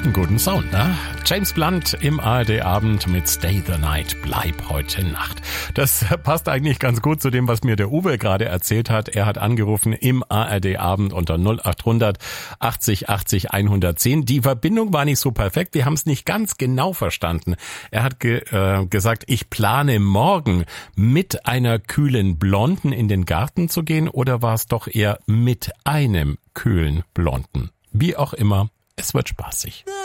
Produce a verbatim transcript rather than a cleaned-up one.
einen guten Sound, ne? James Blunt im A R D-Abend mit Stay the Night, bleib heute Nacht. Das passt eigentlich ganz gut zu dem, was mir der Uwe gerade erzählt hat. Er hat angerufen im A R D-Abend unter null acht hundert achtzig achtzig hundertzehn. Die Verbindung war nicht so perfekt, wir haben es nicht ganz genau verstanden. Er hat ge, äh, gesagt, ich plane morgen mit einer kühlen Blonden in den Garten zu gehen, oder war es doch eher mit einem kühlen Blonden? Wie auch immer, es wird spaßig.